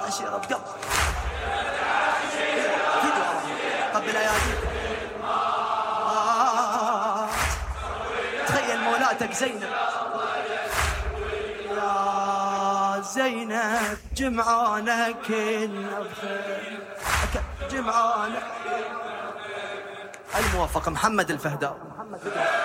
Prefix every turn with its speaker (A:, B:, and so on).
A: عاش يا رب قبل قبل اياديكم. تخيل مولاتك زينب يا زينب جمعانك كنا بخير جمعانك. الموفق محمد الفهداوي.